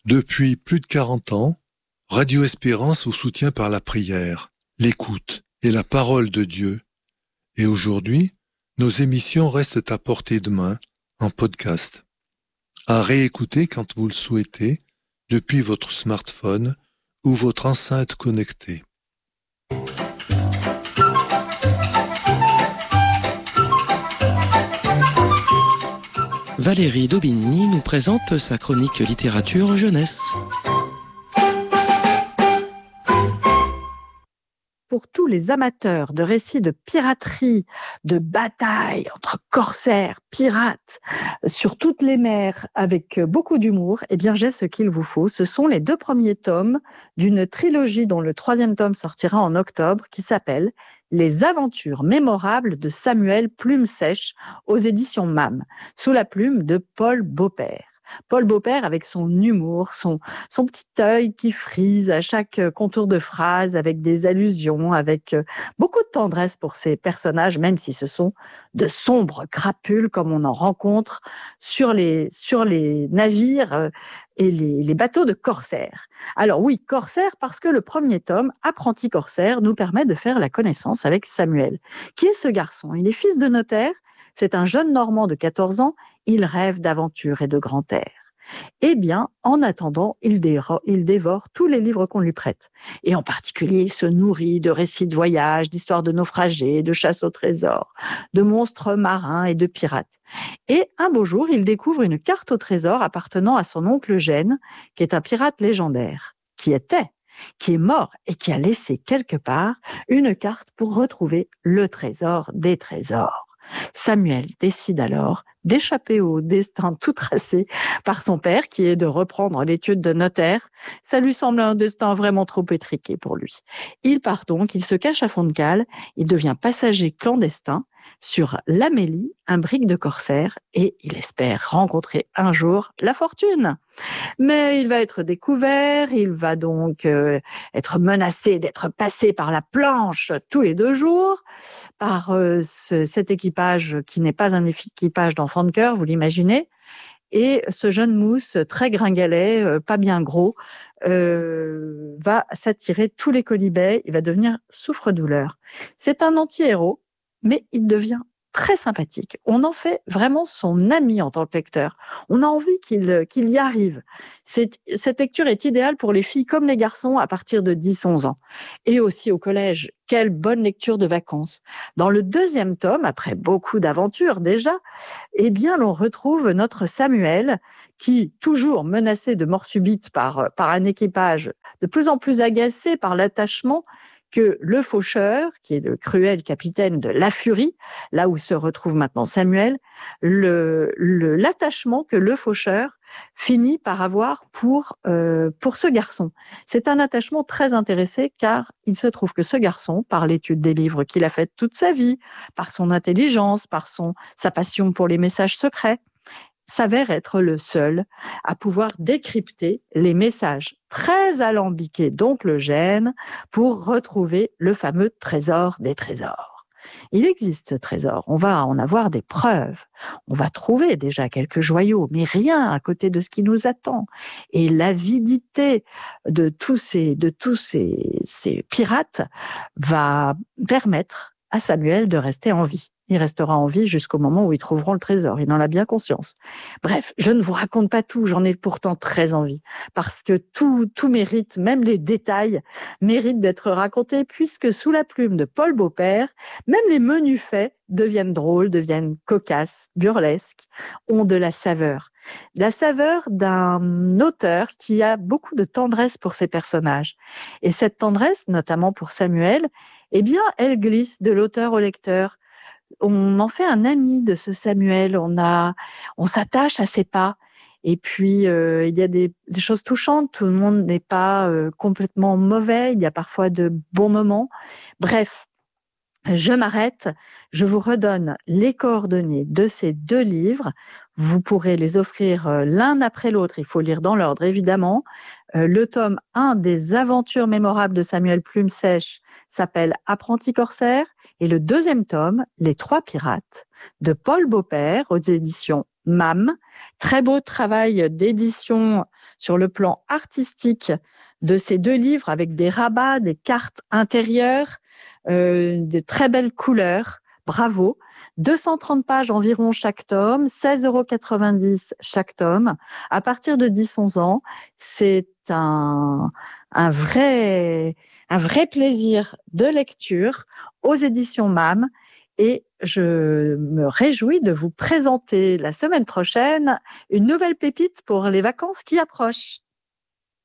Depuis plus de 40 ans, Radio Espérance vous soutient par la prière, l'écoute et la parole de Dieu. Et aujourd'hui, nos émissions restent à portée de main, en podcast. À réécouter quand vous le souhaitez, depuis votre smartphone ou votre enceinte connectée. Valérie Daubigny nous présente sa chronique littérature jeunesse. Pour tous les amateurs de récits de piraterie, de batailles entre corsaires, pirates, sur toutes les mers, avec beaucoup d'humour, eh bien, j'ai ce qu'il vous faut. Ce sont les 2 premiers tomes d'une trilogie dont le 3e tome sortira en octobre, qui s'appelle Les aventures mémorables de Samuel Plume Sèche aux éditions MAM, sous la plume de Paul Beaupère. Paul Beaupère avec son humour, son petit œil qui frise à chaque contour de phrase, avec des allusions, avec beaucoup de tendresse pour ses personnages, même si ce sont de sombres crapules comme on en rencontre sur les navires et les bateaux de corsaires. Alors oui, corsaire parce que le 1er tome, Apprenti corsaire, nous permet de faire la connaissance avec Samuel. Qui est ce garçon ? Il est fils de notaire, c'est un jeune Normand de 14 ans, il rêve d'aventure et de grand air. Eh bien, en attendant, il dévore tous les livres qu'on lui prête. Et en particulier, il se nourrit de récits de voyage, d'histoires de naufragés, de chasse au trésor, de monstres marins et de pirates. Et un beau jour, il découvre une carte au trésor appartenant à son oncle Eugène, qui est un pirate légendaire, qui est mort et qui a laissé quelque part une carte pour retrouver le trésor des trésors. Samuel décide alors d'échapper au destin tout tracé par son père, qui est de reprendre l'étude de notaire. Ça lui semble un destin vraiment trop étriqué pour lui. Il part donc, il se cache à fond de cale, il devient passager clandestin sur l'Amélie, un brick de corsaire, et il espère rencontrer un jour la fortune. Mais il va être découvert, il va donc être menacé d'être passé par la planche tous les 2 jours, par cet équipage qui n'est pas un équipage d'enfants de cœur, vous l'imaginez. Et ce jeune mousse très gringalet, pas bien gros, va s'attirer tous les quolibets, il va devenir souffre-douleur. C'est un anti-héros, mais il devient très sympathique. On en fait vraiment son ami en tant que lecteur. On a envie qu'il y arrive. Cette lecture est idéale pour les filles comme les garçons à partir de 10-11 ans. Et aussi au collège. Quelle bonne lecture de vacances. Dans le 2e tome, après beaucoup d'aventures déjà, eh bien, l'on retrouve notre Samuel qui, toujours menacé de mort subite par un équipage de plus en plus agacé par l'attachement que le faucheur, qui est le cruel capitaine de La Furie, là où se retrouve maintenant Samuel, l'attachement que le faucheur finit par avoir pour ce garçon. C'est un attachement très intéressé, car il se trouve que ce garçon, par l'étude des livres qu'il a fait toute sa vie, par son intelligence, par sa passion pour les messages secrets, s'avère être le seul à pouvoir décrypter les messages très alambiqués d'oncle Eugène pour retrouver le fameux trésor des trésors. Il existe ce trésor, on va en avoir des preuves, on va trouver déjà quelques joyaux, mais rien à côté de ce qui nous attend. Et l'avidité de tous ces pirates va permettre à Samuel de rester en vie. Il restera en vie jusqu'au moment où ils trouveront le trésor. Il en a bien conscience. Bref, je ne vous raconte pas tout, j'en ai pourtant très envie. Parce que tout mérite, même les détails, méritent d'être racontés, puisque sous la plume de Paul Beaupère, même les menus faits deviennent drôles, deviennent cocasses, burlesques, ont de la saveur. La saveur d'un auteur qui a beaucoup de tendresse pour ses personnages. Et cette tendresse, notamment pour Samuel, eh bien, elle glisse de l'auteur au lecteur. On en fait un ami de ce Samuel, on s'attache à ses pas. Et puis, il y a des choses touchantes, tout le monde n'est pas complètement mauvais, il y a parfois de bons moments. Bref, je m'arrête, je vous redonne les coordonnées de ces 2 livres. Vous pourrez les offrir l'un après l'autre, il faut lire dans l'ordre évidemment. Le tome 1 des aventures mémorables de Samuel Plume Sèche s'appelle Apprenti corsaire, et le 2e tome, Les 3 pirates, de Paul Beaupère aux éditions MAM. Très beau travail d'édition sur le plan artistique de ces 2 livres avec des rabats, des cartes intérieures, de très belles couleurs. Bravo. 230 pages environ chaque tome, 16,90 € chaque tome. À partir de 10-11 ans, c'est un vrai plaisir de lecture aux éditions MAM. Et je me réjouis de vous présenter la semaine prochaine une nouvelle pépite pour les vacances qui approchent.